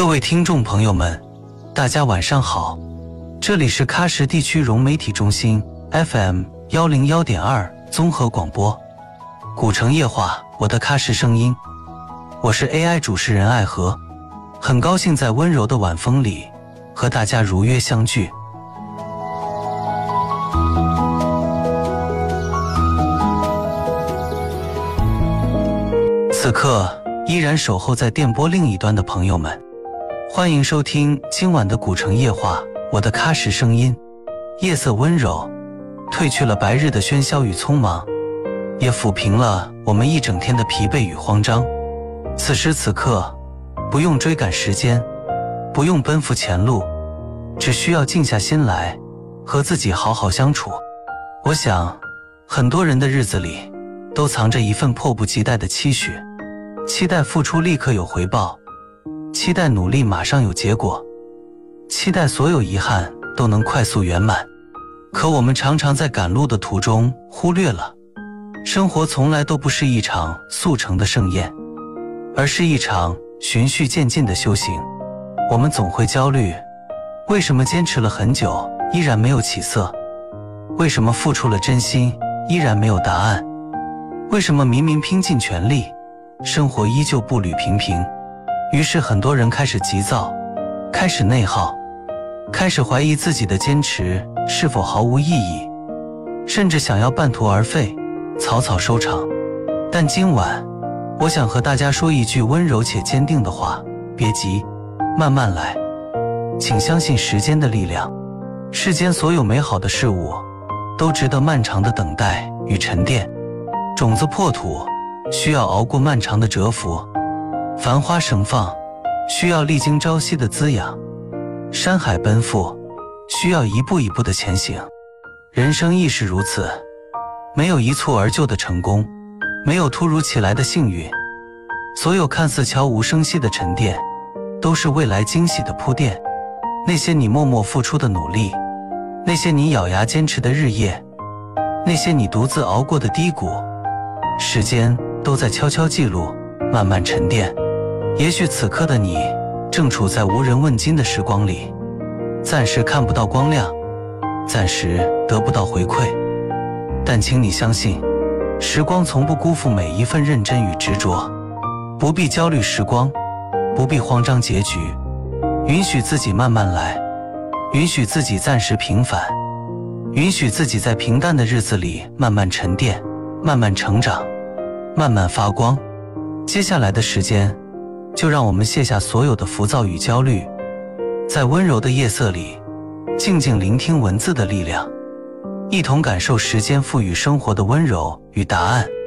位听众朋友们，大家晚上好，这里是喀什地区融媒体中心 FM 101.2综合广播，古城夜话，我的喀什声音，我是 AI 主持人艾和，很高兴在温柔的晚风里和大家如约相聚。此刻依然守候在电波另一端的朋友们，欢迎收听今晚的古城夜话，我的喀什声音。夜色温柔，褪去了白日的喧嚣与匆忙，也抚平了我们一整天的疲惫与慌张。此时此刻，不用追赶时间，不用奔赴前路，只需要静下心来，和自己好好相处。我想，很多人的日子里，都藏着一份迫不及待的期许，期待付出立刻有回报，期待努力马上有结果，期待所有遗憾都能快速圆满。可我们常常在赶路的途中忽略了，生活从来都不是一场速成的盛宴，而是一场循序渐进的修行。我们总会焦虑，为什么坚持了很久依然没有起色？为什么付出了真心依然没有答案？为什么明明拼尽全力，生活依旧步履平平？于是很多人开始急躁，开始内耗，开始怀疑自己的坚持是否毫无意义，甚至想要半途而废，草草收场。但今晚，我想和大家说一句温柔且坚定的话：别急，慢慢来，请相信时间的力量。世间所有美好的事物，都值得漫长的等待与沉淀。种子破土，需要熬过漫长的蛰伏；繁花盛放，需要历经朝夕的滋养；山海奔赴，需要一步一步的前行。人生亦是如此，没有一蹴而就的成功，没有突如其来的幸运，所有看似悄无声息的沉淀，都是未来惊喜的铺垫。那些你默默付出的努力，那些你咬牙坚持的日夜，那些你独自熬过的低谷，时间都在悄悄记录，慢慢沉淀。也许此刻的你正处在无人问津的时光里，暂时看不到光亮，暂时得不到回馈，但请你相信，时光从不辜负每一份认真与执着。不必焦虑时光，不必慌张结局，允许自己慢慢来，允许自己暂时平凡，允许自己在平淡的日子里慢慢沉淀，慢慢成长，慢慢发光。接下来的时间，就让我们卸下所有的浮躁与焦虑，在温柔的夜色里，静静聆听文字的力量，一同感受时间赋予生活的温柔与答案。